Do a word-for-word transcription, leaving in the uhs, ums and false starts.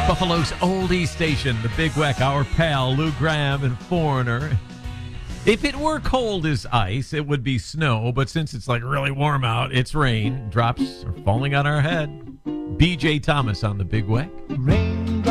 Buffalo's oldie station, the Big Weck, our pal Lou Graham and Foreigner. If it were cold as ice, it would be snow, but since it's like really warm out, it's rain. Drops are falling on our head. B J Thomas on the Big Weck. Raindrops